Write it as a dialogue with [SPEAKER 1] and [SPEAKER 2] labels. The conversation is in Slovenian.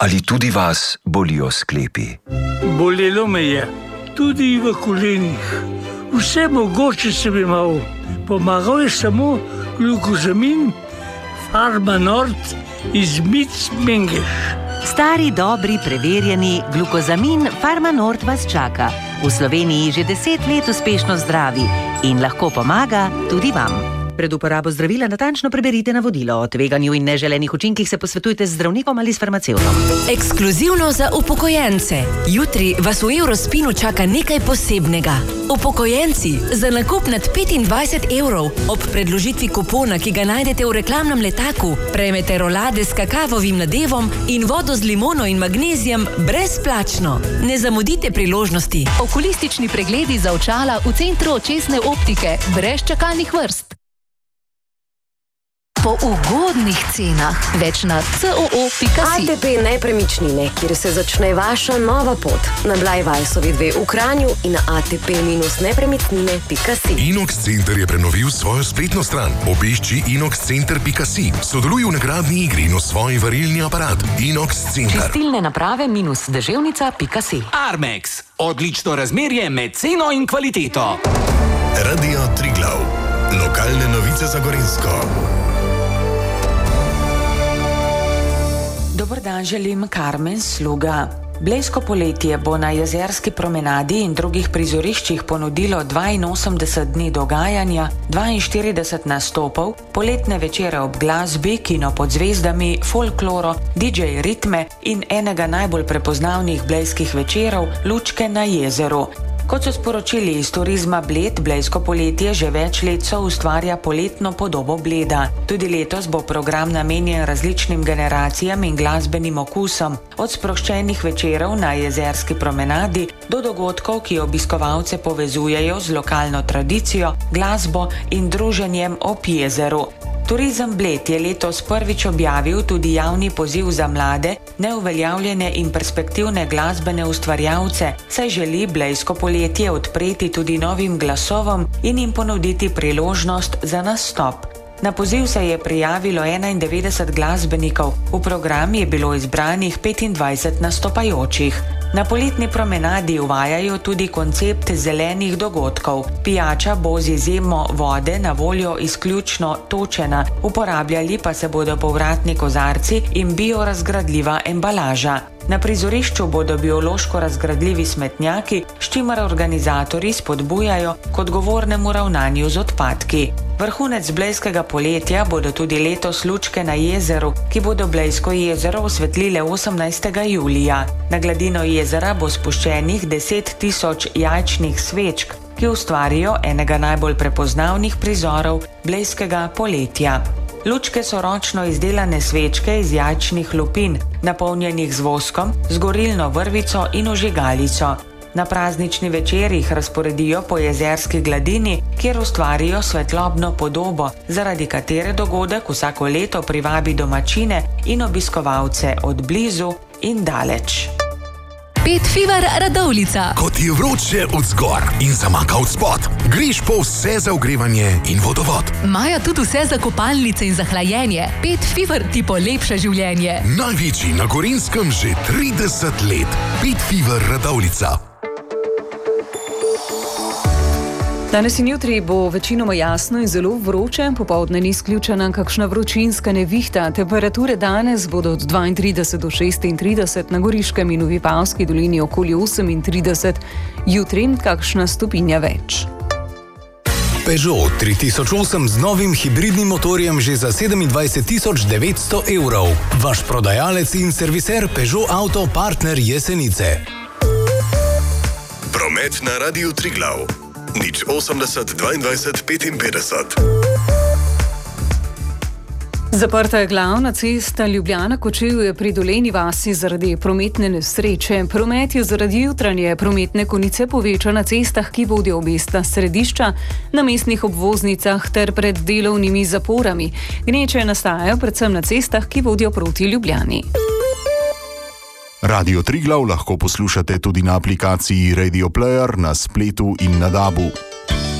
[SPEAKER 1] Ali tudi vas bolijo sklepi?
[SPEAKER 2] Bolelo me je, tudi v kolenih. Vse mogoče sem imel. Pomagal je samo glukozamin Farmanort iz Mengeš.
[SPEAKER 3] Stari, dobri, preverjeni glukozamin Farmanort vas čaka. V Sloveniji že 10 let uspešno zdravi in lahko pomaga tudi vam. Pred uporabo zdravila natančno preberite navodilo. O tveganju in neželenih učinkih se posvetujte z zdravnikom ali s farmacevtom.
[SPEAKER 4] Ekskluzivno za upokojence. Jutri vas v Eurospinu čaka nekaj posebnega. Upokojenci, za nakup nad 25 evrov ob predložitvi kupona, ki ga najdete v reklamnem letaku, prejmete rolade s kakavovim nadevom in vodo z limono in magnezijem brezplačno. Ne zamudite priložnosti.
[SPEAKER 5] Okulistični pregledi za očala v centru očesne optike, brez čakalnih vrst. Po ugodnih cenah. Več na coo.si.
[SPEAKER 6] ATP nepremičnine, kjer se začne vaša nova pot. Na Blajvajsovi 2 v Kranju in na atp-nepremičnine.si.
[SPEAKER 7] Inox Center je prenovil svojo spletno stran. Obišči inoxcenter.si. Sodeluj v nagradni igri in osvoji varilni aparat. Inox Center.
[SPEAKER 3] Čistilne naprave -deževnica.si.
[SPEAKER 8] Armex. Odlično razmerje med ceno in kvaliteto.
[SPEAKER 7] Radio Triglav. Lokalne novice za Gorenjsko.
[SPEAKER 9] Dober dan želim, Karmen Sluga. Blejsko poletje bo na Jezerski promenadi in drugih prizoriščih ponudilo 82 dni dogajanja, 42 nastopov, poletne večere ob glasbi, kino pod zvezdami, folkloro, DJ ritme in enega najbolj prepoznavnih blejskih večerov, Lučke na jezeru. Kot so sporočili iz Turizma Bled, blejsko poletje že več let soustvarja poletno podobo Bleda. Tudi letos bo program namenjen različnim generacijam in glasbenim okusom, od sproščenih večerov na Jezerski promenadi do dogodkov, ki obiskovalce povezujejo z lokalno tradicijo, glasbo in druženjem ob jezeru. Turizem Bled je letos prvič objavil tudi javni poziv za mlade, neuveljavljene in perspektivne glasbene ustvarjalce, saj želi blejsko poletje odpreti tudi novim glasovom in jim ponuditi priložnost za nastop. Na poziv se je prijavilo 91 glasbenikov, v program je bilo izbranih 25 nastopajočih. Na poletni promenadi uvajajo tudi koncept zelenih dogodkov. Pijača bo z izjemo vode na voljo izključno točena, uporabljali pa se bodo povratni kozarci in biorazgradljiva embalaža. Na prizorišču bodo biološko razgradljivi smetnjaki, s čimer organizatorji spodbujajo k odgovornemu ravnanju z odpadki. Vrhunec blejskega poletja bodo tudi letos Lučke na jezeru, ki bodo Blejsko jezero osvetlile 18. julija. Na gladino jezera bo spuščenih 10 000 jajčnih svečk, ki ustvarijo enega najbolj prepoznavnih prizorov blejskega poletja. Lučke so ročno izdelane svečke iz jajčnih lupin, napolnjenih z voskom, z gorilno vrvico in ožigalico. Na praznični večer jih razporedijo po jezerski gladini, kjer ustvarijo svetlobno podobo, zaradi katere dogodek vsako leto privabi domačine in obiskovalce od blizu in daleč.
[SPEAKER 5] Pet Fever Radovljica.
[SPEAKER 7] Ko ti je vroče od zgor in zamaka od spod, greš po vse za ogrevanje in vodovod.
[SPEAKER 5] Maja tudi vse za kopalnice in za hlajenje. Pet Fever ti polepša življenje.
[SPEAKER 7] Največji na Gorenjskem že 30 let. Pet Fever Radovljica.
[SPEAKER 10] Danes in jutri bo večinoma jasno in zelo vroče, popoldne ni izključena kakšna vročinska nevihta. Temperature danes bodo od 32 do 36, na Goriškem in v Vipavski dolini okoli 38, jutri kakšna stopinja več.
[SPEAKER 11] Peugeot 3008 z novim hibridnim motorjem že za 27 900 evrov. Vaš prodajalec in serviser Peugeot Auto Partner Jesenice.
[SPEAKER 7] Promet na Radiu Triglav. 80 22 55.
[SPEAKER 10] Zaprta je glavna cesta Ljubljana-Kočevje pri Dolenji vasi zaradi prometne nesreče. Promet je zaradi jutranje prometne konice povečan na cestah, ki vodijo v mestna središča, na mestnih obvoznicah ter pred delovnimi zaporami. Gneče nastajajo predvsem na cestah, ki vodijo proti Ljubljani.
[SPEAKER 12] Radio Triglav lahko poslušate tudi na aplikaciji Radio Player, na spletu in na DAB-u.